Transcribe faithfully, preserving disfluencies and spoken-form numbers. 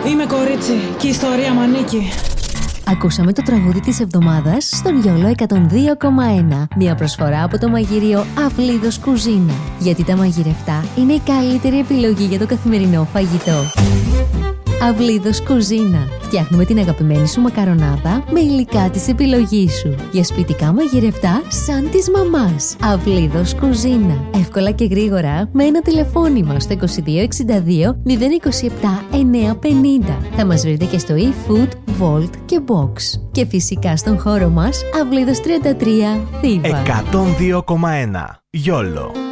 Είμαι κορίτσι και η ιστορία μ' ανήκει. Ακούσαμε το τραγούδι της εβδομάδας στον Γιόλο εκατόν δύο κόμμα ένα. Μια προσφορά από το μαγειρίο Αυλίδος Κουζίνα. Γιατί τα μαγειρευτά είναι η καλύτερη επιλογή για το καθημερινό φαγητό. Αυλίδος Κουζίνα. Φτιάχνουμε την αγαπημένη σου μακαρονάδα με υλικά της επιλογής σου. Για σπιτικά μαγειρευτά σαν της μαμάς. Αυλίδος Κουζίνα. Εύκολα και γρήγορα με ένα τηλεφώνημα στο είκοσι δύο εξήντα δύο μηδέν είκοσι επτά εννιακόσια πενήντα. Θα μας βρείτε και στο eFood, Volt και Box. Και φυσικά στον χώρο μας Αυλίδος τριάντα τρία Θήβα. εκατόν δύο κόμμα ένα Γιόλο.